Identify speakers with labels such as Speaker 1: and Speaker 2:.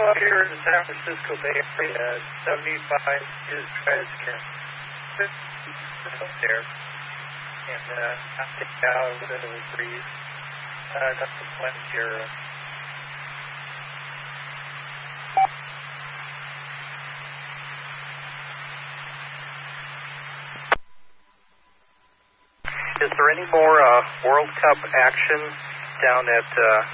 Speaker 1: here in the San Francisco Bay Area, 75 is Trescan. Up there. And I think out a bit of a breeze. That's the plan here. Is there any more World Cup action down at